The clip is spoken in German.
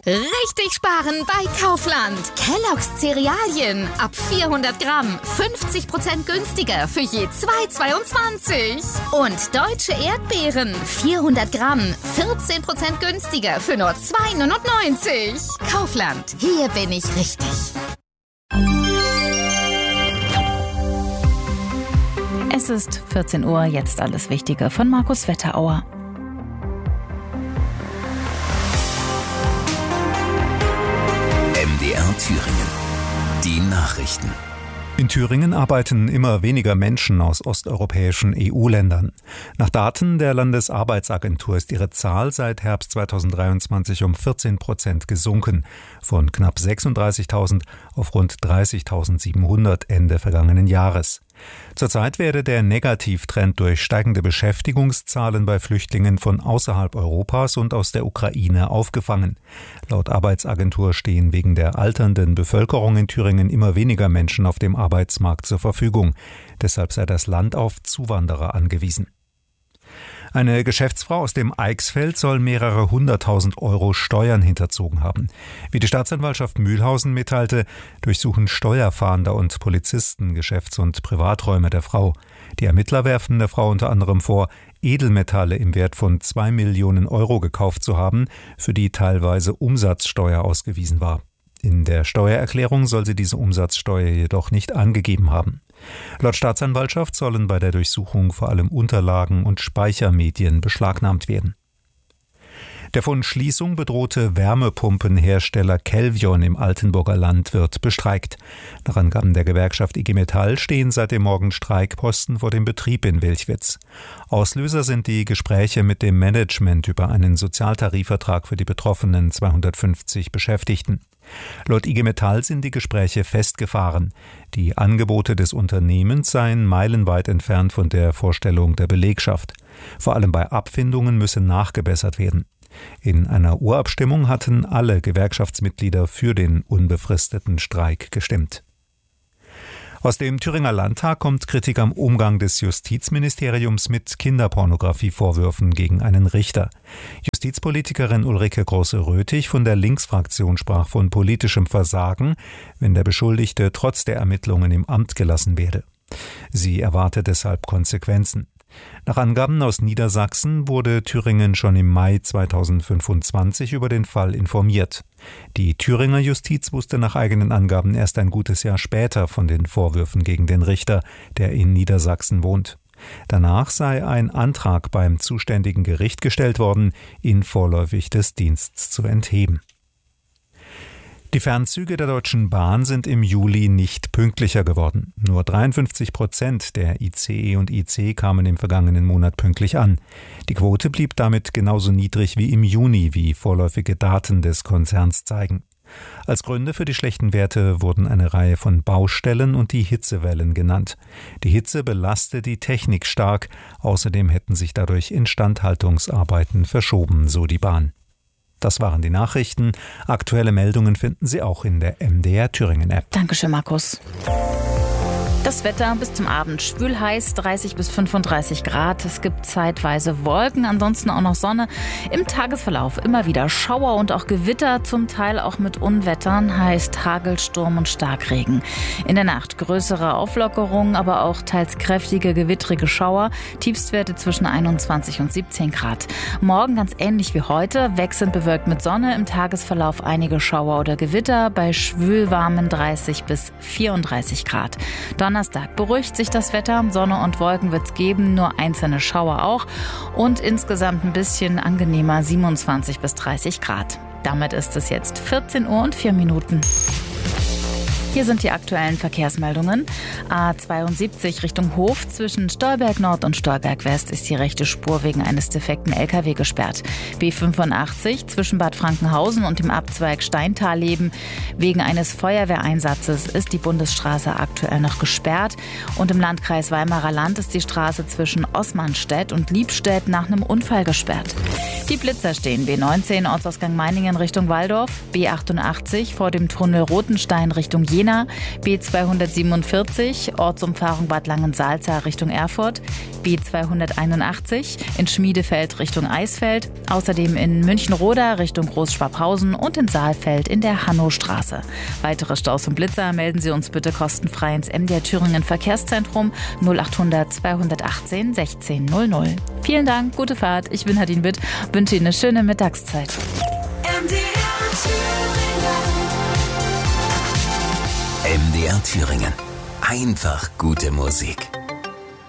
Richtig sparen bei Kaufland. Kellogg's Cerealien ab 400 Gramm 50% günstiger für je 2,22. Und deutsche Erdbeeren 400 Gramm 14% günstiger für nur 2,99. Kaufland, hier bin ich richtig. Es ist 14 Uhr, jetzt alles Wichtige von Markus Wetterauer. MDR Thüringen. Die Nachrichten. In Thüringen arbeiten immer weniger Menschen aus osteuropäischen EU-Ländern. Nach Daten der Landesarbeitsagentur ist ihre Zahl seit Herbst 2023 um 14% gesunken, von knapp 36.000 auf rund 30.700 Ende vergangenen Jahres. Zurzeit werde der Negativtrend durch steigende Beschäftigungszahlen bei Flüchtlingen von außerhalb Europas und aus der Ukraine aufgefangen. Laut Arbeitsagentur stehen wegen der alternden Bevölkerung in Thüringen immer weniger Menschen auf dem Arbeitsmarkt zur Verfügung. Deshalb sei das Land auf Zuwanderer angewiesen. Eine Geschäftsfrau aus dem Eichsfeld soll mehrere 100.000 Euro Steuern hinterzogen haben. Wie die Staatsanwaltschaft Mühlhausen mitteilte, durchsuchen Steuerfahnder und Polizisten Geschäfts- und Privaträume der Frau. Die Ermittler werfen der Frau unter anderem vor, Edelmetalle im Wert von 2 Millionen Euro gekauft zu haben, für die teilweise Umsatzsteuer ausgewiesen war. In der Steuererklärung soll sie diese Umsatzsteuer jedoch nicht angegeben haben. Laut Staatsanwaltschaft sollen bei der Durchsuchung vor allem Unterlagen und Speichermedien beschlagnahmt werden. Der von Schließung bedrohte Wärmepumpenhersteller Kelvion im Altenburger Land wird bestreikt. Nach Angaben der Gewerkschaft IG Metall stehen seit dem Morgen Streikposten vor dem Betrieb in Wilchwitz. Auslöser sind die Gespräche mit dem Management über einen Sozialtarifvertrag für die betroffenen 250 Beschäftigten. Laut IG Metall sind die Gespräche festgefahren. Die Angebote des Unternehmens seien meilenweit entfernt von der Vorstellung der Belegschaft. Vor allem bei Abfindungen müsse nachgebessert werden. In einer Urabstimmung hatten alle Gewerkschaftsmitglieder für den unbefristeten Streik gestimmt. Aus dem Thüringer Landtag kommt Kritik am Umgang des Justizministeriums mit Kinderpornografievorwürfen gegen einen Richter. Justizpolitikerin Ulrike Große-Röthig von der Linksfraktion sprach von politischem Versagen, wenn der Beschuldigte trotz der Ermittlungen im Amt gelassen werde. Sie erwarte deshalb Konsequenzen. Nach Angaben aus Niedersachsen wurde Thüringen schon im Mai 2025 über den Fall informiert. Die Thüringer Justiz wusste nach eigenen Angaben erst ein gutes Jahr später von den Vorwürfen gegen den Richter, der in Niedersachsen wohnt. Danach sei ein Antrag beim zuständigen Gericht gestellt worden, ihn vorläufig des Dienstes zu entheben. Die Fernzüge der Deutschen Bahn sind im Juli nicht pünktlicher geworden. Nur 53% der ICE und IC kamen im vergangenen Monat pünktlich an. Die Quote blieb damit genauso niedrig wie im Juni, wie vorläufige Daten des Konzerns zeigen. Als Gründe für die schlechten Werte wurden eine Reihe von Baustellen und die Hitzewellen genannt. Die Hitze belaste die Technik stark, außerdem hätten sich dadurch Instandhaltungsarbeiten verschoben, so die Bahn. Das waren die Nachrichten. Aktuelle Meldungen finden Sie auch in der MDR Thüringen App. Dankeschön, Markus. Das Wetter bis zum Abend schwül heiß, 30 bis 35 Grad. Es gibt zeitweise Wolken, ansonsten auch noch Sonne. Im Tagesverlauf immer wieder Schauer und auch Gewitter, zum Teil auch mit Unwettern, heißt Hagel, Sturm und Starkregen. In der Nacht größere Auflockerungen, aber auch teils kräftige, gewittrige Schauer. Tiefstwerte zwischen 21 und 17 Grad. Morgen ganz ähnlich wie heute, wechselnd bewölkt mit Sonne. Im Tagesverlauf einige Schauer oder Gewitter, bei schwülwarmen 30 bis 34 Grad. Donnerstag beruhigt sich das Wetter, Sonne und Wolken wird es geben, nur einzelne Schauer auch und insgesamt ein bisschen angenehmer 27 bis 30 Grad. Damit ist es jetzt 14 Uhr und 4 Minuten. Hier sind die aktuellen Verkehrsmeldungen. A72 Richtung Hof zwischen Stolberg Nord und Stolberg West ist die rechte Spur wegen eines defekten LKW gesperrt. B85 zwischen Bad Frankenhausen und dem Abzweig Steintalleben wegen eines Feuerwehreinsatzes ist die Bundesstraße aktuell noch gesperrt. Und im Landkreis Weimarer Land ist die Straße zwischen Oßmannstedt und Liebstedt nach einem Unfall gesperrt. Die Blitzer stehen B19 Ortsausgang Meiningen Richtung Walldorf, B88 vor dem Tunnel Rotenstein Richtung Jena, B247 Ortsumfahrung Bad Langensalza Richtung Erfurt, B281 in Schmiedefeld Richtung Eisfeld, außerdem in Münchenroda Richtung Großschwabhausen und in Saalfeld in der Hannostraße. Weitere Staus und Blitzer melden Sie uns bitte kostenfrei ins MDR Thüringen Verkehrszentrum 0800 218 1600. Vielen Dank, gute Fahrt. Ich bin Nadine Witt, wünsche Ihnen eine schöne Mittagszeit. MDR Thüringen. Einfach gute Musik.